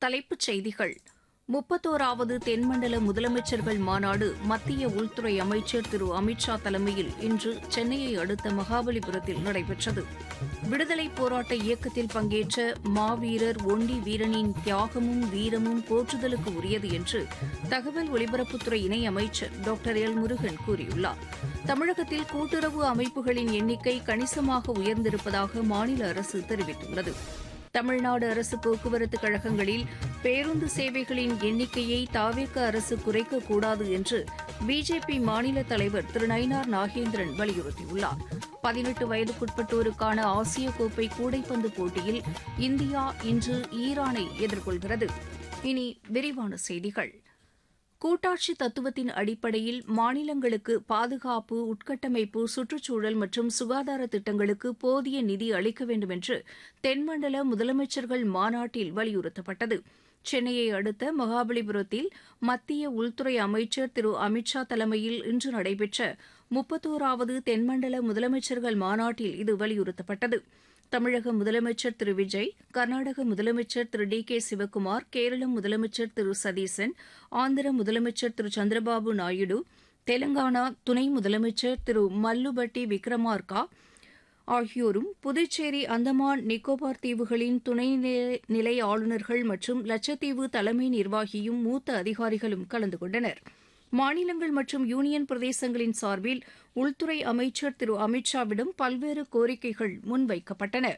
தலைப்புச் செய்திகள். 31வது தென்மண்டல முதலமைச்சர்கள் மாநாடு மத்திய உள்துறை அமைச்சர் திரு அமித் ஷா தலைமையில் இன்று சென்னையை அடுத்த மகாபலிபுரத்தில் நடைபெற்றது. விடுதலைப் போராட்ட இயக்கத்தில் பங்கேற்ற மாவீரர் ஒண்டி வீரனின் தியாகமும் வீரமும் போற்றுதலுக்கு உரியது என்று தகவல் ஒலிபரப்புத்துறை இணையமைச்சர் டாக்டர் எல் முருகன் கூறியுள்ளார். தமிழகத்தில் கூட்டுறவு அமைப்புகளின் எண்ணிக்கை கணிசமாக உயர்ந்திருப்பதாக மாநில அரசு தெரிவித்துள்ளது. தமிழ்நாடு அரசு போக்குவரத்து கழகங்களில் பேருந்து சேவைகளின் எண்ணிக்கையை தவேக அரசு குறைக்கக்கூடாது என்று பிஜேபி மாநில தலைவர் திரு நயினார் நாகேந்திரன் வலியுறுத்தியுள்ளார். 18 வயதுக்குட்பட்டோருக்கான ஆசிய கோப்பை கூடைப்பந்து போட்டியில் இந்தியா இன்று ஈரானை எதிர்கொள்கிறது. இனி விரிவான செய்திகள். கூட்டாட்சி தத்துவத்தின் அடிப்படையில் மாநிலங்களுக்கு பாதுகாப்பு, உட்கட்டமைப்பு, சுற்றுச்சூழல் மற்றும் சுகாதார திட்டங்களுக்கு போதிய நிதி அளிக்க வேண்டும் என்று தென்மண்டல முதலமைச்சர்கள் மாநாட்டில் வலியுறுத்தப்பட்டது. சென்னையை அடுத்த மகாபலிபுரத்தில் மத்திய உள்துறை அமைச்சர் திரு அமித் ஷா தலைமையில் இன்று நடைபெற்ற 31வது தென்மண்டல முதலமைச்சர்கள் மாநாட்டில் இது வலியுறுத்தப்பட்டது. தமிழக முதலமைச்சர் திரு விஜய், கர்நாடக முதலமைச்சர் திரு டி கே சிவக்குமார், கேரள முதலமைச்சர் திரு சதீசன், ஆந்திர முதலமைச்சர் திரு சந்திரபாபு நாயுடு, தெலங்கானா துணை முதலமைச்சர் திரு மல்லுபட்டி விக்ரமார்கா ஆகியோரும், புதுச்சேரி, அந்தமான் நிக்கோபார் தீவுகளின் துணைநிலை ஆளுநர்கள் மற்றும் லட்சத்தீவு தலைமை நிர்வாகியும் மூத்த அதிகாரிகளும் கலந்து கொண்டனர். மாநிலங்கள் மற்றும் யூனியன் பிரதேசங்களின் சார்பில் உள்துறை அமைச்சர் திரு அமித் ஷாவிடம் பல்வேறு கோரிக்கைகள் முன்வைக்கப்பட்டன.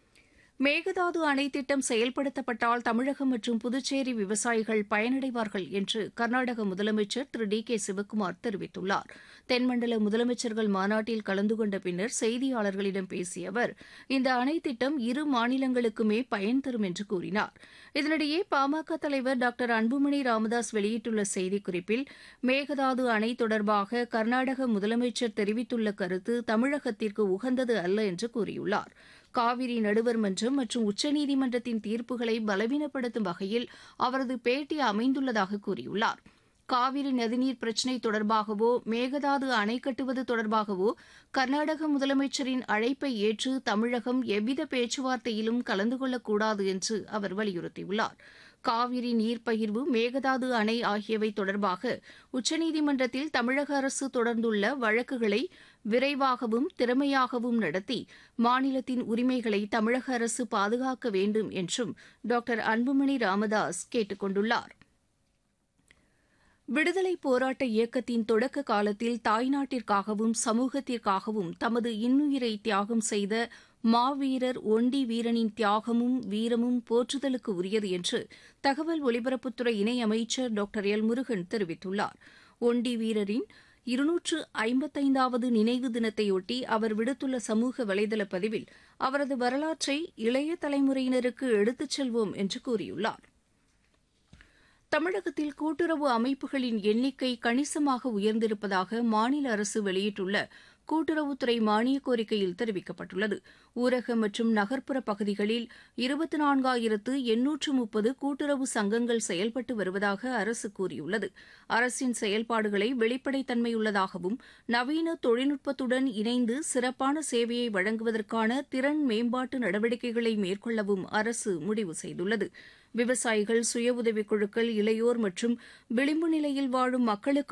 மேகதாது அணை திட்டம் செயல்படுத்தப்பட்டால் தமிழகம் மற்றும் புதுச்சேரி விவசாயிகள் பயனடைவார்கள் என்று கர்நாடக முதலமைச்சர் திரு டி கே சிவக்குமார் தெரிவித்துள்ளார். தென்மண்டல முதலமைச்சர்கள் மாநாட்டில் கலந்து கொண்ட பின்னர் செய்தியாளர்களிடம் பேசிய அவர், இந்த அணை திட்டம் இரு மாநிலங்களுக்குமே பயன் தரும் என்று கூறினார். இதனிடையே பாமக தலைவர் டாக்டர் அன்புமணி ராமதாஸ் வெளியிட்டுள்ள செய்திக்குறிப்பில், மேகதாது அணை தொடர்பாக கர்நாடக முதலமைச்சர் தெரிவித்துள்ள கருத்து தமிழகத்திற்கு உகந்தது அல்ல என்று கூறியுள்ளார். காவிரி நடுவர் மன்றம் மற்றும் உச்சநீதிமன்றத்தின் தீர்ப்புகளை பலவீனப்படுத்தும் வகையில் அவரது பேட்டி அமைந்துள்ளதாக கூறியுள்ளார். காவிரி நதிநீர் பிரச்சினை தொடர்பாகவோ மேகதாது அணை கட்டுவது தொடர்பாகவோ கர்நாடக முதலமைச்சரின் அழைப்பை ஏற்று தமிழகம் எவ்வித பேச்சுவார்த்தையிலும் கலந்து கொள்ளக்கூடாது என்று அவர் வலியுறுத்தியுள்ளார். காவிரி நீர்ப்பகிர்வு, மேகதாது அணை ஆகியவை தொடர்பாக உச்சநீதிமன்றத்தில் தமிழக அரசு தொடர்ந்துள்ள வழக்குகளை விரைவாகவும் திறமையாகவும் நடத்தி மாநிலத்தின் உரிமைகளை தமிழக அரசு பாதுகாக்க வேண்டும் என்றும் டாக்டர் அன்புமணி ராமதாஸ் கேட்டுக் கொண்டுள்ளார். விடுதலைப் போராட்ட இயக்கத்தின் தொடக்க காலத்தில் தாய்நாட்டிற்காகவும் சமூகத்திற்காகவும் தமது இன்னுயிரை தியாகம் செய்த மாவீரர் ஒண்டி வீரனின் தியாகமும் வீரமும் போற்றுதலுக்கு உரியது என்று தகவல் ஒலிபரப்புத்துறை இணையமைச்சர் டாக்டர் எல் முருகன் தெரிவித்துள்ளார். ஒண்டி வீரரின் 255வது நினைவு தினத்தையொட்டி அவர் விடுத்துள்ள சமூக வலைதள பதிவில், அவரது வரலாற்றை இளைய தலைமுறையினருக்கு எடுத்துச் செல்வோம் என்று கூறியுள்ளார். தமிழகத்தில் கூட்டுறவு அமைப்புகளின் எண்ணிக்கை கணிசமாக உயர்ந்திருப்பதாக மாநில அரசு வெளியிட்டுள்ள கூட்டுறவுத்துறை மானியக் கோரிக்கையில் தெரிவிக்கப்பட்டுள்ளது. ஊரக மற்றும் நகர்ப்புற பகுதிகளில் 24,830 கூட்டுறவு சங்கங்கள் செயல்பட்டு வருவதாக அரசு கூறியுள்ளது. அரசின் செயல்பாடுகளை வெளிப்படைத்தன்மையுள்ளதாகவும் நவீன தொழில்நுட்பத்துடன் இணைந்து சிறப்பான சேவையை வழங்குவதற்கான திறன் மேம்பாட்டு நடவடிக்கைகளை மேற்கொள்ளவும் அரசு முடிவு செய்துள்ளது. விவசாயிகள், சுய உதவிக் குழுக்கள், இளையோர் மற்றும் விளிம்பு நிலையில் வாழும் மக்களுக்கு